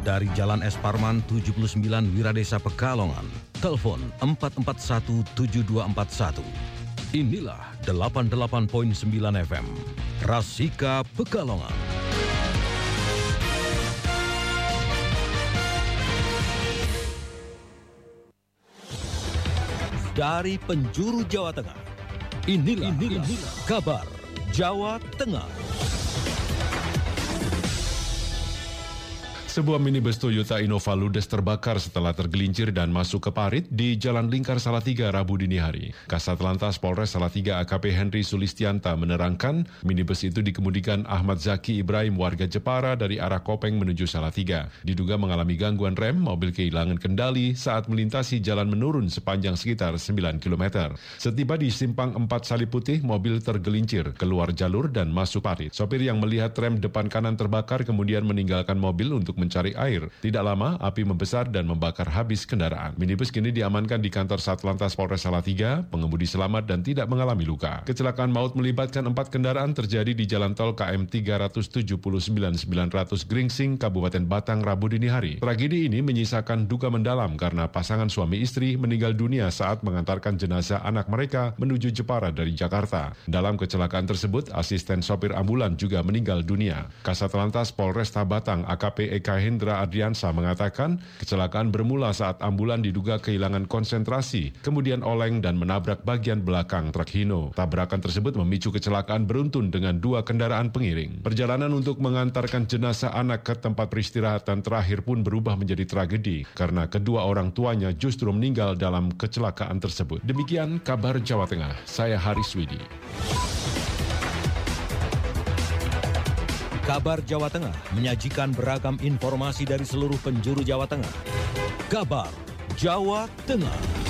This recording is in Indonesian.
dari Jalan Es Parman 79 Wiradesa Pekalongan. Telepon 4417241. Inilah 88.9 FM Rasika Pekalongan. Dari penjuru Jawa Tengah, inilah kabar Jawa Tengah. Sebuah minibus Toyota Innova ludes terbakar setelah tergelincir dan masuk ke parit di Jalan Lingkar Salatiga Rabu dini hari. Kasat Lantas Polres Salatiga AKP Henry Sulistianta menerangkan minibus itu dikemudikan Ahmad Zaki Ibrahim warga Jepara dari arah Kopeng menuju Salatiga. Diduga mengalami gangguan rem, mobil kehilangan kendali saat melintasi jalan menurun sepanjang sekitar 9 km. Setiba di simpang 4 Salib Putih, mobil tergelincir, keluar jalur dan masuk parit. Sopir yang melihat rem depan kanan terbakar kemudian meninggalkan mobil untuk mencari air. Tidak lama, api membesar dan membakar habis kendaraan. Minibus kini diamankan di kantor Satlantas Polres Salatiga, pengemudi selamat dan tidak mengalami luka. Kecelakaan maut melibatkan 4 kendaraan terjadi di jalan tol KM 379-900 Gringsing, Kabupaten Batang, Rabu dini hari. Tragedi ini menyisakan duka mendalam karena pasangan suami istri meninggal dunia saat mengantarkan jenazah anak mereka menuju Jepara dari Jakarta. Dalam kecelakaan tersebut, asisten sopir ambulan juga meninggal dunia. Kasat Lantas Polresta Batang AKP Eka Hendra Adriansa mengatakan kecelakaan bermula saat ambulan diduga kehilangan konsentrasi, kemudian oleng dan menabrak bagian belakang truk Hino. Tabrakan tersebut memicu kecelakaan beruntun dengan 2 kendaraan pengiring. Perjalanan untuk mengantarkan jenazah anak ke tempat peristirahatan terakhir pun berubah menjadi tragedi karena kedua orang tuanya justru meninggal dalam kecelakaan tersebut. Demikian kabar Jawa Tengah, saya Haris Widi. Kabar Jawa Tengah menyajikan beragam informasi dari seluruh penjuru Jawa Tengah. Kabar Jawa Tengah.